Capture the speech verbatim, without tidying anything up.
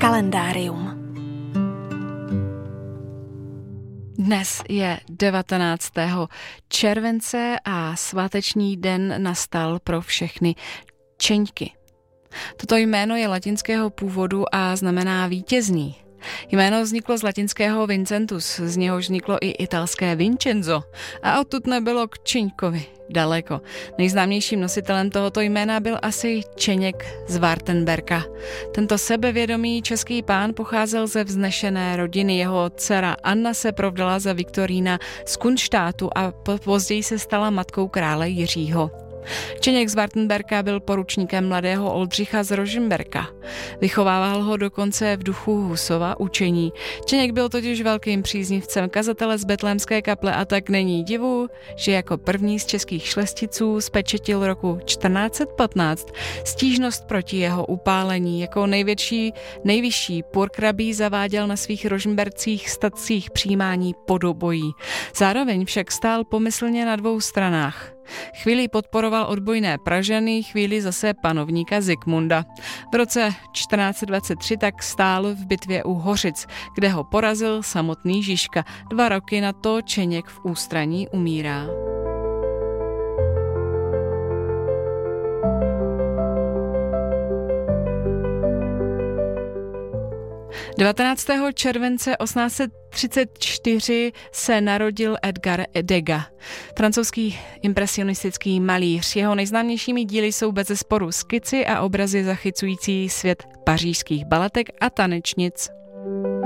Kalendárium. Dnes je devatenáctého července a sváteční den nastal pro všechny Čeňky. Toto jméno je latinského původu a znamená vítězný. Jméno vzniklo z latinského Vincentus, z něhož vzniklo i italské Vincenzo a odtud nebylo k Čeňkovi daleko. Nejznámějším nositelem tohoto jména byl asi Čeněk z Wartenberka. Tento sebevědomý český pán pocházel ze vznešené rodiny. Jeho dcera Anna se provdala za Viktorína z Kunštátu a později se stala matkou krále Jiřího. Čeněk z Wartenberka byl poručníkem mladého Oldřicha z Rožmberka. Vychovával ho dokonce v duchu Husova učení. Čeněk byl totiž velkým příznivcem kazatele z Betlémské kaple a tak není divu, že jako první z českých šlechticů spečetil roku čtrnáct set patnáct stížnost proti jeho upálení. Jako největší, nejvyšší purkrabí zaváděl na svých rožmbercích statcích přijímání podobojí. Zároveň však stál pomyslně na dvou stranách. Chvíli podporoval odbojné Pražany, chvíli zase panovníka Zikmunda. V roce čtrnáct set dvacet tři tak stál v bitvě u Hořic, kde ho porazil samotný Žižka. Dva roky na to Čeněk v ústraní umírá. devatenáctého července osmnáct set třicet čtyři se narodil Edgar Degas, francouzský impresionistický malíř. Jeho nejznámějšími díly jsou bezesporu skici a obrazy zachycující svět pařížských baletek a tanečnic.